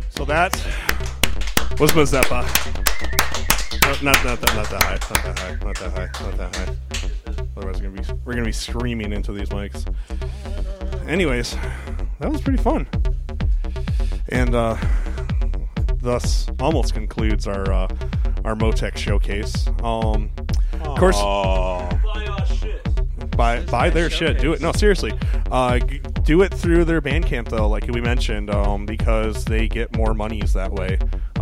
So that was Mazeppa. Not that high. Otherwise, we're gonna be screaming into these mics. Anyways, that was pretty fun, and thus almost concludes our Motec showcase. Of course, buy their shit. Do it. No, seriously. Do it through their Bandcamp though, like we mentioned, because they get more monies that way.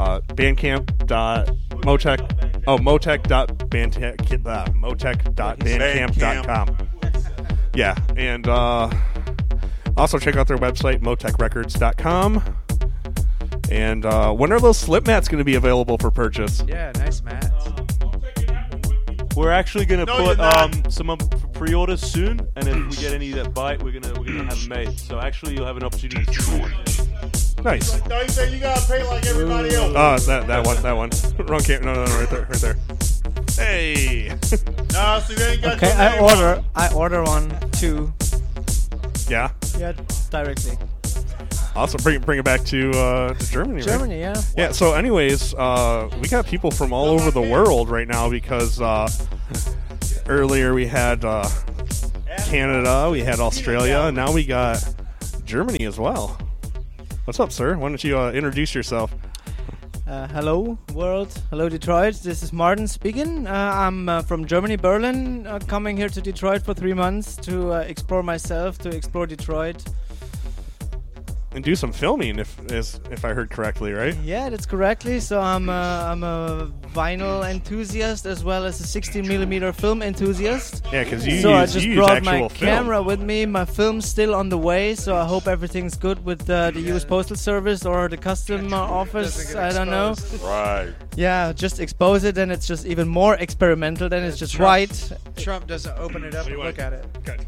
Motec.bandcamp.com. Yeah, and also check out their website, motecrecords.com. And when are those slip mats going to be available for purchase? Yeah, nice mats. We're actually going to put some up for pre-orders soon, and if we get any that bite, we're gonna have them made. So actually, you'll have an opportunity to see it. Nice. No, you say you gotta pay like everybody else. Oh, that one. Wrong camera. No, right there. Hey. Nah, see, they ain't got Okay, I order one too. Yeah. Yeah, directly. Awesome. Bring it back to Germany. Germany, right? yeah. Yeah. So, anyways, we got people from all over the world right now because earlier we had Canada, we had Australia, and now we got Germany as well. What's up, sir? Why don't you introduce yourself? Hello, world. Hello, Detroit. This is Martin speaking. I'm from Germany, Berlin, coming here to Detroit for 3 months to explore myself, to explore Detroit. And do some filming, if I heard correctly, right? Yeah, that's correctly. So I'm a vinyl enthusiast as well as a 16mm film enthusiast. Yeah, because you so use, I just you brought use my actual camera film. with me. My film's still on the way, so I hope everything's good with the U.S. Postal Service or the custom office. I don't know. Right. Yeah, just expose it, and it's just even more experimental. Then it's just Trump, right. Trump doesn't open it up and look at it.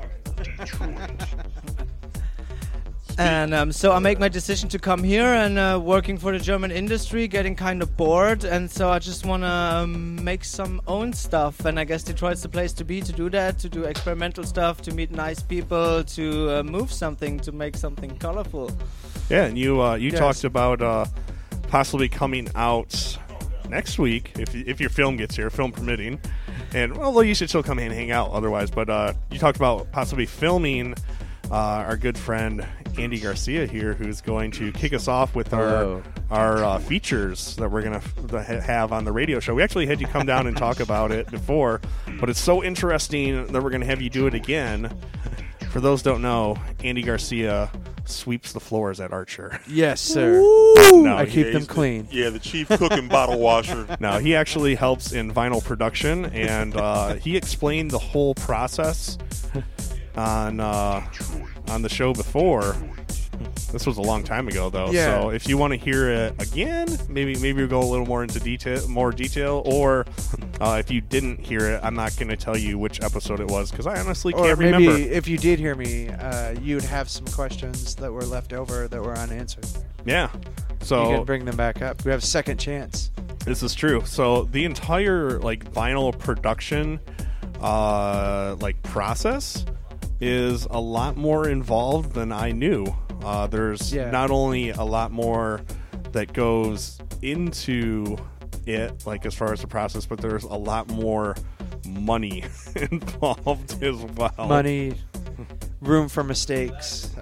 And so I make my decision to come here and working for the German industry, getting kind of bored, and so I just want to make some own stuff. And I guess Detroit's the place to be to do that, to do experimental stuff, to meet nice people, to move something, to make something colorful. Yeah, and you Yes. talked about possibly coming out next week if your film gets here, film permitting. And although you should still come and hang out otherwise, but you talked about possibly filming our good friend Andy Garcia here, who's going to kick us off with our features that we're going to have on the radio show. We actually had you come down and talk about it before, but it's so interesting that we're going to have you do it again. For those who don't know, Andy Garcia sweeps the floors at Archer. Yes, sir. No, I keep Yeah, them he's clean. The chief cook and bottle washer. No, he actually helps in vinyl production, and he explained the whole process on the show before. This was a long time ago, though. Yeah. So if you want to hear it again, maybe we'll go a little more into detail. Or if you didn't hear it, I'm not going to tell you which episode it was because I honestly Or can't maybe remember. if you did hear me, you'd have some questions that were left over that were unanswered. Yeah. You So can bring them back up. We have a second chance. this is true. So the entire vinyl production process is a lot more involved than I knew. There's not only a lot more that goes into it, as far as the process, but there's a lot more money involved as well. Money, room for mistakes.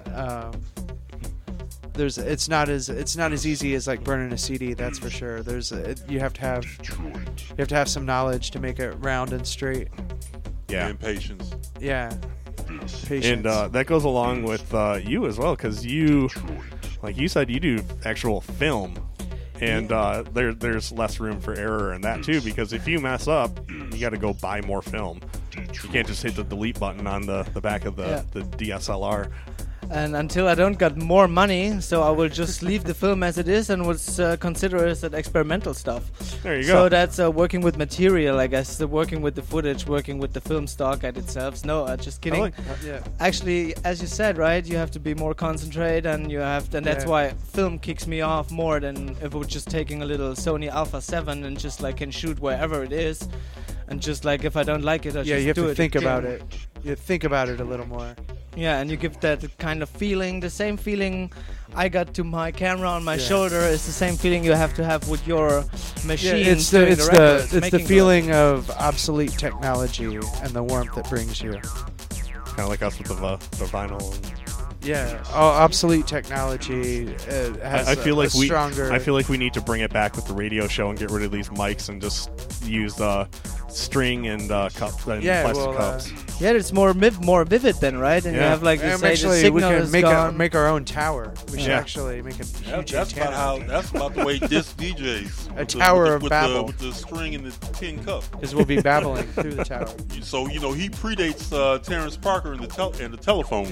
It's not as easy as burning a CD. That's for sure. You have to have some knowledge to make it round and straight. Yeah, And patience. Yeah. Patience. and that goes along with you as well, because you, like you said, you do actual film. And there's less room for error in that too, because if you mess up, you got to go buy more film. You can't just hit the delete button on the back of the DSLR. And until I don't got more money, so I will just leave the film as it is and would consider it as experimental stuff. There you go. So that's working with material, I guess. Working with the footage, working with the film stock at itself. No, just kidding. yeah. Actually, as you said, right, you have to be more concentrated, and that's why film kicks me off more than if it was just taking a little Sony Alpha 7 and just can shoot wherever it is, and just if I don't like it, I just do it. You have to think again. about it. You think about it a little more. Yeah, and you give that kind of feeling, the same feeling I got to my camera on my shoulder is the same feeling you have to have with your machine. It's doing the records, it's the making feeling of obsolete technology and the warmth it brings you. Kind of like us with the vinyl. Yeah, obsolete technology has I feel like a stronger. I feel like we need to bring it back with the radio show and get rid of these mics and just use string and cups and plastic cups. Yeah, it's more vivid then, right? And you have like you say, the actually, we signal can is make gone. make our own tower. We should Yeah. actually make a huge That's antenna. that's about the way disc DJs. A tower of with Babel. with the string and the tin cup. Because we'll be babbling through the tower. So he predates Terrence Parker and the telephone.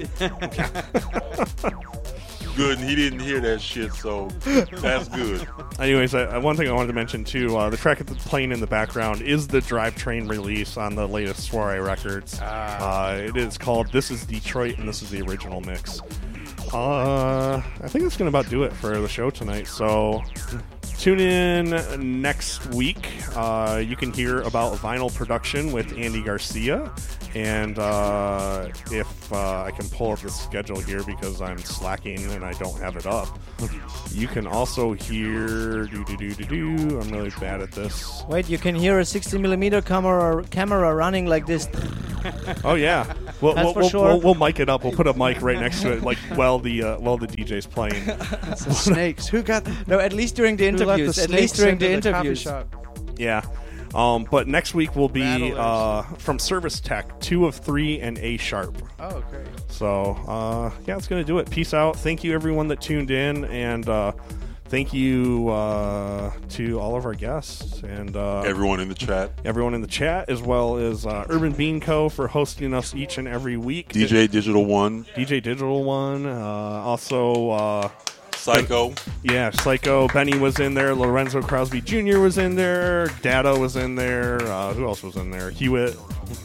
Good, and he didn't hear that shit, so that's good. Anyways, one thing I wanted to mention too, the track that's playing in the background is the Drivetrain release on the latest Soiree Records. It is called This Is Detroit, and this is the original mix. I think that's going to about do it for the show tonight, so tune in next week. You can hear about vinyl production with Andy Garcia, and if I can pull up the schedule here because I'm slacking and I don't have it up, you can also hear I'm really bad at this. Wait, you can hear a 60mm camera running like this. Oh yeah, we'll mic it up. We'll put a mic right next to it, like while the DJ's playing. It's the snakes. Who got the? No, at least during the Who let interviews. the At least snakes during the into coffee interviews. shop? Yeah. But next week will be Battlers. from Service Tech, 2 of 3 and A Sharp. Oh, great. So, yeah, it's going to do it. Peace out. Thank you, everyone that tuned in, and thank you to all of our guests and Everyone in the chat. everyone in the chat, as well as Urban Bean Co. for hosting us each and every week. DJ Digital One, DJ Digital One. Also, Psycho. yeah, Psycho. Benny was in there. Lorenzo Crosby Jr. was in there. Dado was in there. Who else was in there? Hewitt.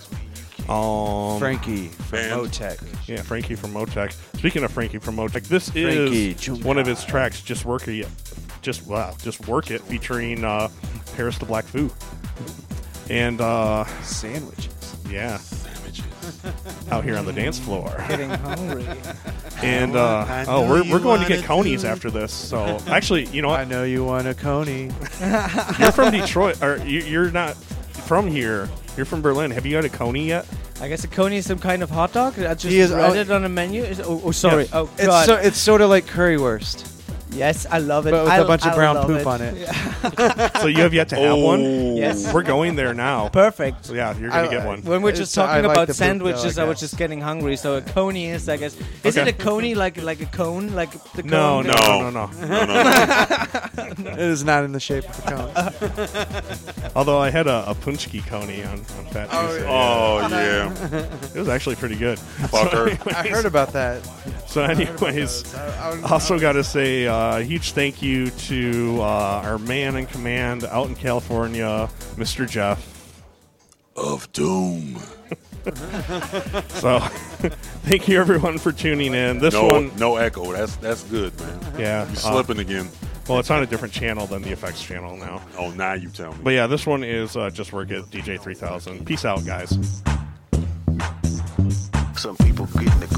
Frankie from Band. Motec. Yeah, Frankie from Motec. Speaking of Frankie from Motec, this Frankie is Juncker. one of his tracks, Just Work It, Just Work It, featuring Paris the Black Foo. And, Sandwiches. yeah, out here on the dance floor. Getting hungry. And, I know we're you going to get wanna conies do- after this. So, actually, you know I what? know you want a coney. You're from Detroit, or you're not from here. You're from Berlin. Have you had a coney yet? I guess a coney is some kind of hot dog. I just He is- read oh- it on a menu. Sorry. Yeah. Oh, God. It's sort of like currywurst, yes, I love it. but with I a bunch of brown love poop it. on it. So you have yet to have one? Yes. We're going there now. Perfect. So yeah, you're going to get one. When we're just I talking like about the poop, sandwiches, though, I I was guess. just getting hungry. So a coney is, I guess. Is Okay. it a coney like a cone? Like the No, cone? no, No. no, no. It is not in the shape of a cone. Although I had a punchki coney on Fat Tuesday. Oh yeah, It was actually pretty good. fucker. I heard about that. So anyways, also got to say a huge thank you to our man in command out in California, Mr. Jeff. Of Doom. So thank you everyone for tuning in. This one, No echo. That's good, man. yeah. You slipping again. Well, it's on a different channel than the effects channel now. Oh, now you tell me. But yeah, this one is Just Work It, DJ 3000. Peace out, guys. Some people get in the